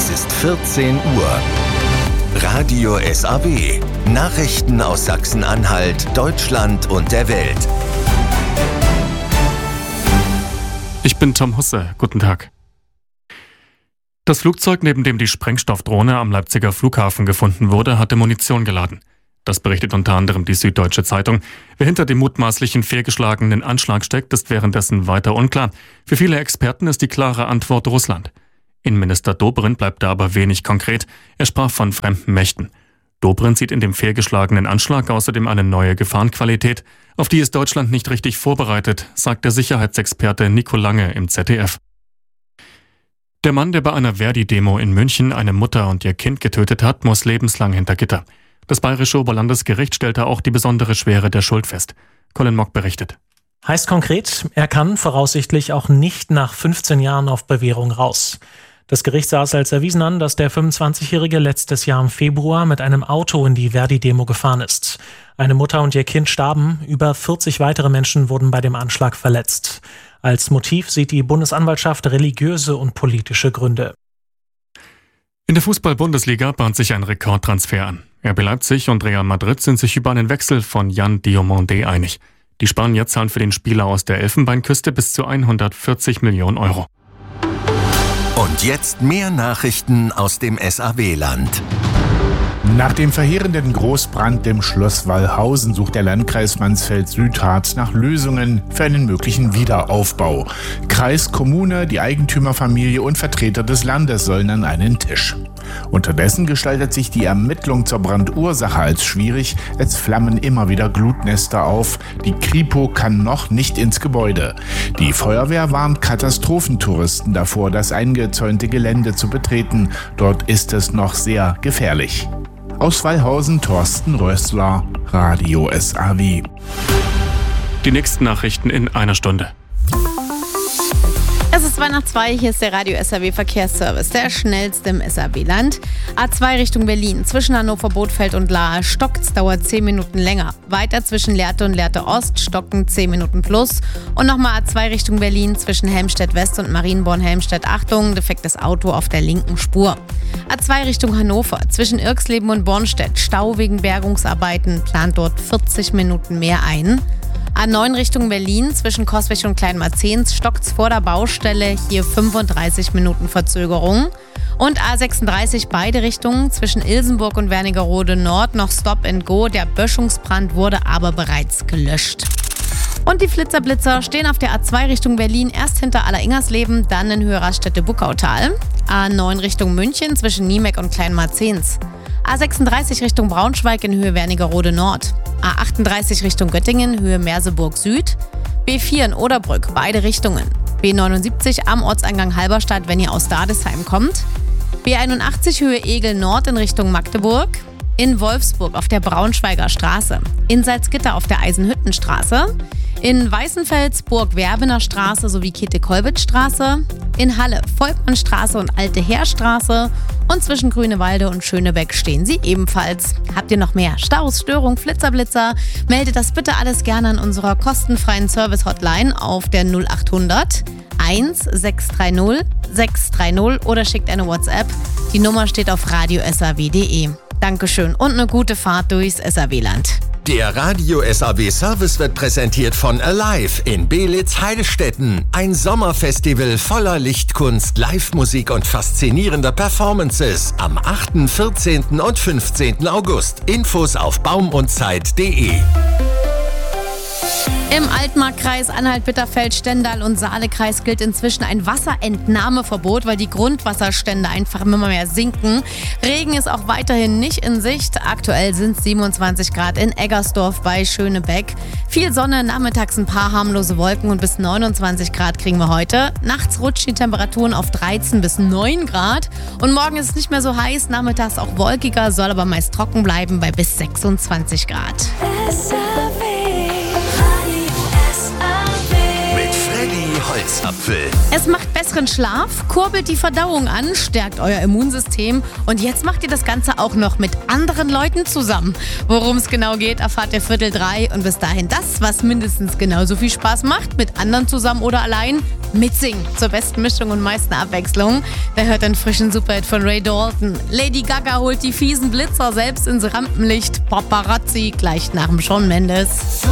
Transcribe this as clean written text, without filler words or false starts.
Es ist 14 Uhr. Radio SAW. Nachrichten aus Sachsen-Anhalt, Deutschland und der Welt. Ich bin Tom Husse. Guten Tag. Das Flugzeug, neben dem die Sprengstoffdrohne am Leipziger Flughafen gefunden wurde, hatte Munition geladen. Das berichtet unter anderem die Süddeutsche Zeitung. Wer hinter dem mutmaßlichen fehlgeschlagenen Anschlag steckt, ist währenddessen weiter unklar. Für viele Experten ist die klare Antwort Russland. Innenminister Dobrindt bleibt da aber wenig konkret. Er sprach von fremden Mächten. Dobrindt sieht in dem fehlgeschlagenen Anschlag außerdem eine neue Gefahrenqualität. Auf die ist Deutschland nicht richtig vorbereitet, sagt der Sicherheitsexperte Nico Lange im ZDF. Der Mann, der bei einer Verdi-Demo in München eine Mutter und ihr Kind getötet hat, muss lebenslang hinter Gitter. Das Bayerische Oberlandesgericht stellte auch die besondere Schwere der Schuld fest. Colin Mock berichtet. Heißt konkret, er kann voraussichtlich auch nicht nach 15 Jahren auf Bewährung raus. Das Gericht sah es als erwiesen an, dass der 25-Jährige letztes Jahr im Februar mit einem Auto in die Verdi-Demo gefahren ist. Eine Mutter und ihr Kind starben, über 40 weitere Menschen wurden bei dem Anschlag verletzt. Als Motiv sieht die Bundesanwaltschaft religiöse und politische Gründe. In der Fußball-Bundesliga bahnt sich ein Rekordtransfer an. RB Leipzig und Real Madrid sind sich über einen Wechsel von Yan Diomandé einig. Die Spanier zahlen für den Spieler aus der Elfenbeinküste bis zu 140 Millionen Euro. Und jetzt mehr Nachrichten aus dem SAW-Land. Nach dem verheerenden Großbrand im Schloss Wallhausen sucht der Landkreis Mansfeld-Südharz nach Lösungen für einen möglichen Wiederaufbau. Kreis, Kommune, die Eigentümerfamilie und Vertreter des Landes sollen an einen Tisch. Unterdessen gestaltet sich die Ermittlung zur Brandursache als schwierig. Es flammen immer wieder Glutnester auf. Die Kripo kann noch nicht ins Gebäude. Die Feuerwehr warnt Katastrophentouristen davor, das eingezäunte Gelände zu betreten. Dort ist es noch sehr gefährlich. Aus Wallhausen Thorsten Rössler, Radio SAW. Die nächsten Nachrichten in einer Stunde. Es ist 2:02, hier ist der Radio SAW Verkehrsservice, der schnellste im SAW-Land. A2 Richtung Berlin, zwischen Hannover-Bothfeld und Lahr stockt's, dauert 10 Minuten länger. Weiter zwischen Lehrte und Lehrte Ost stocken 10 Minuten plus. Und nochmal A2 Richtung Berlin, zwischen Helmstedt West und Marienborn-Helmstedt. Achtung, defektes Auto auf der linken Spur. A2 Richtung Hannover, zwischen Irxleben und Bornstedt, Stau wegen Bergungsarbeiten, plant dort 40 Minuten mehr ein. A9 Richtung Berlin, zwischen Coswig und Kleinmarzens stockt's vor der Baustelle, hier 35 Minuten Verzögerung. Und A36 beide Richtungen, zwischen Ilsenburg und Wernigerode Nord noch Stop and Go. Der Böschungsbrand wurde aber bereits gelöscht. Und die Flitzer-Blitzer stehen auf der A2 Richtung Berlin erst hinter Alleringers-Leben, dann in Höhe Raststätte-Buckautal. A9 Richtung München zwischen Niemeck und Kleinmarzens. A36 Richtung Braunschweig in Höhe Wernigerode Nord. A38 Richtung Göttingen, Höhe Merseburg Süd. B4 in Oderbrück, beide Richtungen. B79 am Ortseingang Halberstadt, wenn ihr aus Dadesheim kommt. B81 Höhe Egel Nord in Richtung Magdeburg. In Wolfsburg auf der Braunschweiger Straße. In Salzgitter auf der Eisenhüttenstraße. In Weißenfels Burg-Werbener Straße sowie Käthe-Kollwitz-Straße. In Halle Volkmannstraße und Alte Heerstraße. Und zwischen Grünewalde und Schönebeck stehen sie ebenfalls. Habt ihr noch mehr Staus, Störung, Flitzer-Blitzer? Meldet das bitte alles gerne an unserer kostenfreien Service-Hotline auf der 0800 1630 630 oder schickt eine WhatsApp. Die Nummer steht auf radiosaw.de. Dankeschön und eine gute Fahrt durchs SAW-Land. Der Radio SAW Service wird präsentiert von Alive in Beelitz-Heilstätten. Ein Sommerfestival voller Lichtkunst, Live-Musik und faszinierender Performances am 8., 14. und 15. August. Infos auf baumundzeit.de. Im Altmarkkreis, Anhalt-Bitterfeld, Stendal und Saalekreis gilt inzwischen ein Wasserentnahmeverbot, weil die Grundwasserstände einfach immer mehr sinken. Regen ist auch weiterhin nicht in Sicht. Aktuell sind es 27 Grad in Eggersdorf bei Schönebeck. Viel Sonne, nachmittags ein paar harmlose Wolken und bis 29 Grad kriegen wir heute. Nachts rutschen die Temperaturen auf 13 bis 9 Grad. Und morgen ist es nicht mehr so heiß, nachmittags auch wolkiger, soll aber meist trocken bleiben bei bis 26 Grad. Salzapfel. Es macht besseren Schlaf, kurbelt die Verdauung an, stärkt euer Immunsystem und jetzt macht ihr das Ganze auch noch mit anderen Leuten zusammen. Worum es genau geht, erfahrt ihr 2:45 und bis dahin das, was mindestens genauso viel Spaß macht, mit anderen zusammen oder allein, mitsingen. Zur besten Mischung und meisten Abwechslung. Da hört einen frischen Superhit von Ray Dalton. Lady Gaga holt die fiesen Blitzer selbst ins Rampenlicht. Paparazzi gleich nach dem Shawn Mendes.